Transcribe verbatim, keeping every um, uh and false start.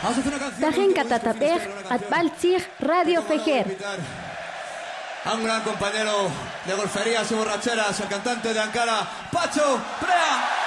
Tajen Catatapej, Atbaltzig, Radio Fejer. A un gran compañero de golferías y borracheras, el cantante de Ankara, Pacho Prea.